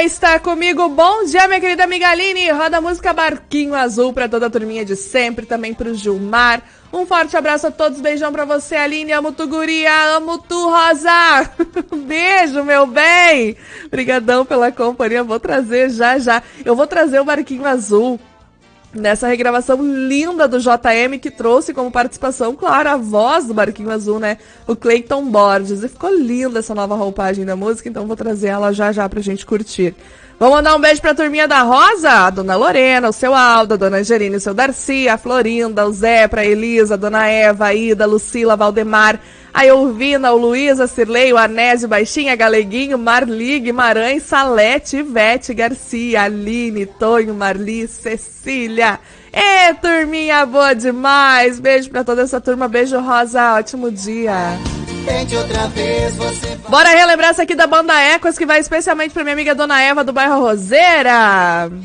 está comigo. Bom dia, minha querida amiga Aline. Roda a música Barquinho Azul pra toda a turminha de sempre, também pro Gilmar. Um forte abraço a todos, beijão pra você, Aline. Amo tu, guria, amo tu, Rosa. Beijo, meu bem. Obrigadão pela companhia, vou trazer já. Eu vou trazer o Barquinho Azul nessa regravação linda do JM, que trouxe como participação, claro, a voz do Barquinho Azul, né? O Cleiton Borges. E ficou linda essa nova roupagem da música, então vou trazer ela já pra gente curtir. Vamos mandar um beijo pra turminha da Rosa, a dona Lorena, o seu Aldo, a dona Angelina, o seu Darcy, a Florinda, o Zé, pra Elisa, a dona Eva, a Ida, a Lucila, a Valdemar, a Elvina, o Luiz, a Cirlei, o Anésio, Baixinha, a Galeguinho, Marli, Guimarães, Salete, Ivete, Garcia, Aline, Tonho, Marli, Cecília. Turminha boa demais. Beijo pra toda essa turma. Beijo, Rosa. Ótimo dia. Outra vez você... Bora relembrar essa aqui da banda Ecos, que vai especialmente pra minha amiga Dona Eva do bairro Roseira.